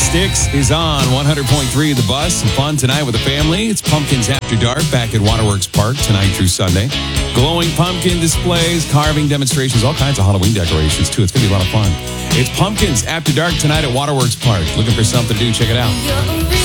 Styx is on 100.3 The Bus. Some fun tonight with the family. It's Pumpkins After Dark back at Waterworks Park tonight through Sunday. Glowing pumpkin displays, carving demonstrations, all kinds of Halloween decorations, too. It's going to be a lot of fun. It's Pumpkins After Dark tonight at Waterworks Park. Looking for something to do? Check it out.